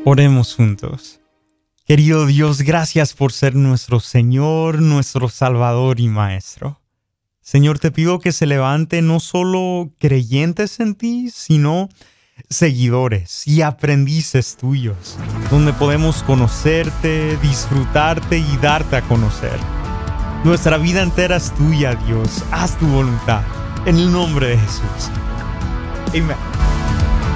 Oremos juntos. Querido Dios, gracias por ser nuestro Señor, nuestro Salvador y Maestro. Señor, te pido que se levante no solo creyentes en ti, sino seguidores y aprendices tuyos, donde podemos conocerte, disfrutarte y darte a conocer. Nuestra vida entera es tuya, Dios. Haz tu voluntad. En el nombre de Jesús. Amén.